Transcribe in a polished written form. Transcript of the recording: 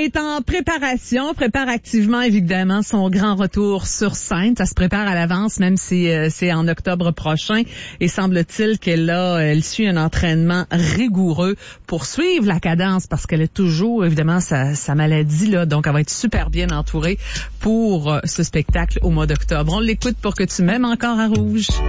est en préparation, prépare activement évidemment son grand retour sur scène. Ça se prépare à l'avance, même si c'est en octobre prochain. Et semble-t-il elle suit un entraînement rigoureux pour suivre la cadence, parce qu'elle a toujours évidemment sa maladie là, donc elle va être super bien entourée pour ce spectacle au mois d'octobre. On l'écoute pour que tu m'aimes encore à Rouge.